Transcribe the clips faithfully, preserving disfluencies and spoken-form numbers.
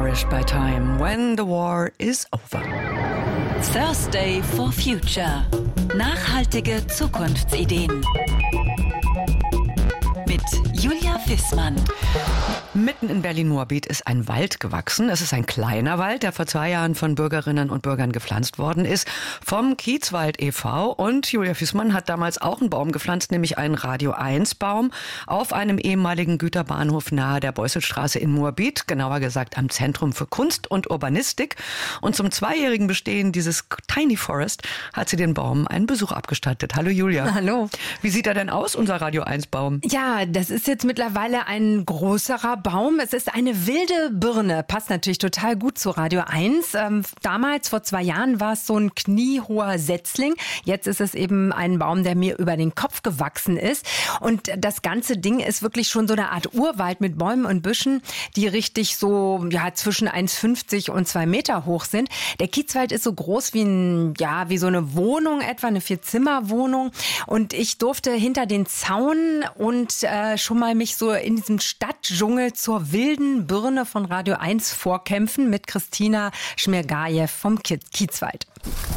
Nourished by time when the war is over. Thursday for Future. Nachhaltige Zukunftsideen. Mit Julia Wissmann. Mitten in Berlin-Moabit ist ein Wald gewachsen. Es ist ein kleiner Wald, der vor zwei Jahren von Bürgerinnen und Bürgern gepflanzt worden ist, vom Kiezwald e V. Und Julia Wissmann hat damals auch einen Baum gepflanzt, nämlich einen Radio eins Baum auf einem ehemaligen Güterbahnhof nahe der Beusselstraße in Moabit, genauer gesagt am Zentrum für Kunst und Urbanistik. Und zum zweijährigen Bestehen dieses Tiny Forest hat sie den Baum einen Besuch abgestattet. Hallo Julia. Hallo. Wie sieht er denn aus, unser Radio eins Baum? Ja, das ist jetzt mittlerweile ein größerer Baum. Es ist eine wilde Birne. Passt natürlich total gut zu Radio eins. Ähm, damals, vor zwei Jahren, war es so ein kniehoher Setzling. Jetzt ist es eben ein Baum, der mir über den Kopf gewachsen ist. Und das ganze Ding ist wirklich schon so eine Art Urwald mit Bäumen und Büschen, die richtig so ja zwischen eins Komma fünfzig und zwei Meter hoch sind. Der Kiezwald ist so groß wie ein, ja, wie so eine Wohnung etwa, eine Vier-Zimmer-Wohnung. Und ich durfte hinter den Zaun und äh, schon mal mich so in diesem Stadtdschungel zur wilden Birne von Radio eins vorkämpfen mit Christina Schmergajew vom Kiezwald.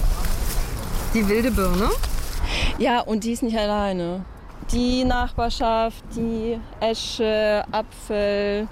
Die wilde Birne? Ja, und die ist nicht alleine. Die Nachbarschaft, die Esche, Apfel,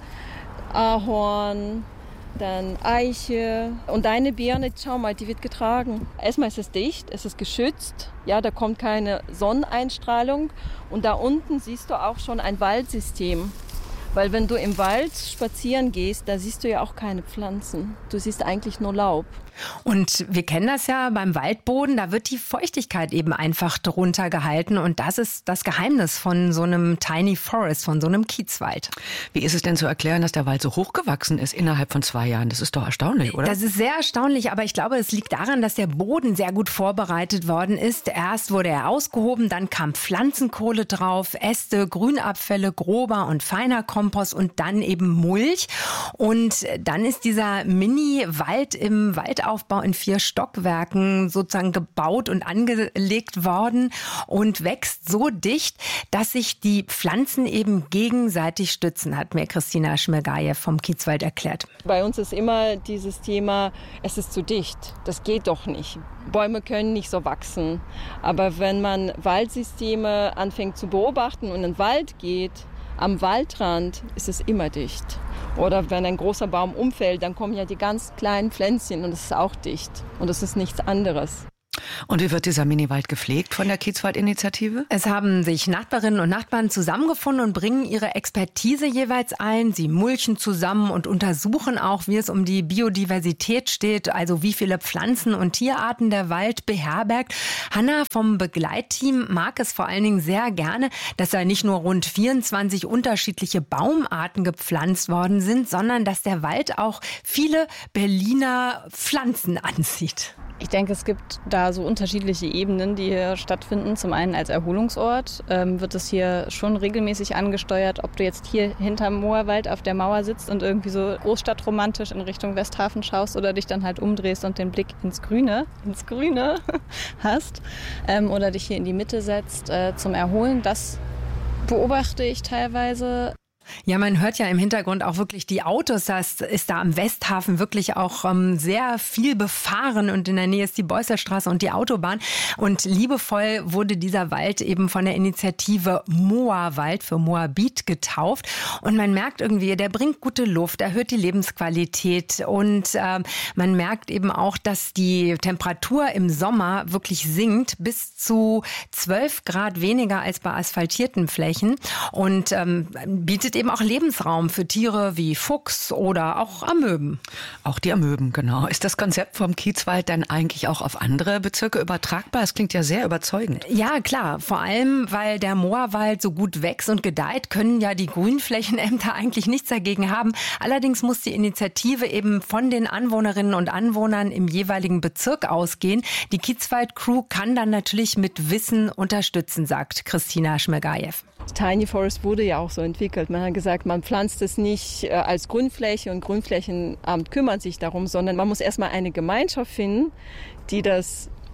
Ahorn, dann Eiche. Und deine Birne, schau mal, die wird getragen. Erstmal ist es dicht, es ist geschützt. Ja, da kommt keine Sonneneinstrahlung. Und da unten siehst du auch schon ein Waldsystem. Weil wenn du im Wald spazieren gehst, da siehst du ja auch keine Pflanzen. Du siehst eigentlich nur Laub. Und wir kennen das ja beim Waldboden, da wird die Feuchtigkeit eben einfach drunter gehalten. Und das ist das Geheimnis von so einem Tiny Forest, von so einem Kiezwald. Wie ist es denn zu erklären, dass der Wald so hochgewachsen ist innerhalb von zwei Jahren? Das ist doch erstaunlich, oder? Das ist sehr erstaunlich, aber ich glaube, es liegt daran, dass der Boden sehr gut vorbereitet worden ist. Erst wurde er ausgehoben, dann kam Pflanzenkohle drauf, Äste, Grünabfälle, grober und feiner Kompost und dann eben Mulch. Und dann ist dieser Mini-Wald im Waldaufbau in vier Stockwerken sozusagen gebaut und angelegt worden und wächst so dicht, dass sich die Pflanzen eben gegenseitig stützen, hat mir Christina Schmergajew vom Kiezwald erklärt. Bei uns ist immer dieses Thema, es ist zu dicht, das geht doch nicht. Bäume können nicht so wachsen. Aber wenn man Waldsysteme anfängt zu beobachten und in den Wald geht, am Waldrand ist es immer dicht. Oder wenn ein großer Baum umfällt, dann kommen ja die ganz kleinen Pflänzchen und es ist auch dicht. Und es ist nichts anderes. Und wie wird dieser Miniwald gepflegt von der Kiezwald-Initiative? Es haben sich Nachbarinnen und Nachbarn zusammengefunden und bringen ihre Expertise jeweils ein. Sie mulchen zusammen und untersuchen auch, wie es um die Biodiversität steht, also wie viele Pflanzen und Tierarten der Wald beherbergt. Hanna vom Begleitteam mag es vor allen Dingen sehr gerne, dass da nicht nur rund vierundzwanzig unterschiedliche Baumarten gepflanzt worden sind, sondern dass der Wald auch viele Berliner Pflanzen anzieht. Ich denke, es gibt da so unterschiedliche Ebenen, die hier stattfinden. Zum einen als Erholungsort ähm, wird es hier schon regelmäßig angesteuert, ob du jetzt hier hinterm Moorwald auf der Mauer sitzt und irgendwie so großstadtromantisch in Richtung Westhafen schaust oder dich dann halt umdrehst und den Blick ins Grüne, ins Grüne hast ähm, oder dich hier in die Mitte setzt äh, zum Erholen. Das beobachte ich teilweise. Ja, man hört ja im Hintergrund auch wirklich die Autos. Das ist da am Westhafen wirklich auch ähm, sehr viel befahren und in der Nähe ist die Beusselstraße und die Autobahn. Und liebevoll wurde dieser Wald eben von der Initiative Moawald für Moabit getauft. Und man merkt irgendwie, der bringt gute Luft, erhöht die Lebensqualität und äh, man merkt eben auch, dass die Temperatur im Sommer wirklich sinkt bis zu zwölf Grad weniger als bei asphaltierten Flächen und ähm, bietet eben auch Lebensraum für Tiere wie Fuchs oder auch Amöben. Auch die Amöben, genau. Ist das Konzept vom Kiezwald denn eigentlich auch auf andere Bezirke übertragbar? Es klingt ja sehr überzeugend. Ja, klar. Vor allem, weil der Moorwald so gut wächst und gedeiht, können ja die Grünflächenämter eigentlich nichts dagegen haben. Allerdings muss die Initiative eben von den Anwohnerinnen und Anwohnern im jeweiligen Bezirk ausgehen. Die Kiezwald-Crew kann dann natürlich mit Wissen unterstützen, sagt Christina Schmergajew. Tiny Forest wurde ja auch so entwickelt. Man hat gesagt, man pflanzt es nicht äh, als Grünfläche und Grünflächenamt kümmert sich darum, sondern man muss erstmal eine Gemeinschaft finden, die das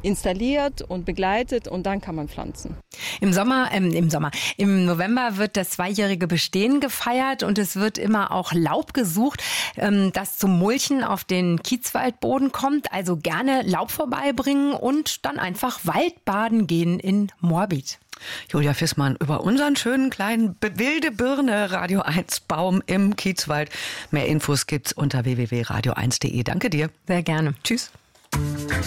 installiert und begleitet und dann kann man pflanzen. Im Sommer, ähm, im Sommer, im November wird das zweijährige Bestehen gefeiert und es wird immer auch Laub gesucht, ähm, das zum Mulchen auf den Kiezwaldboden kommt. Also gerne Laub vorbeibringen und dann einfach Waldbaden gehen in Moabit. Julia Fissmann über unseren schönen kleinen wilde Birne Radio eins Baum im Kiezwald. Mehr Infos gibt's unter w w w punkt radio eins punkt de. Danke dir. Sehr gerne. Tschüss.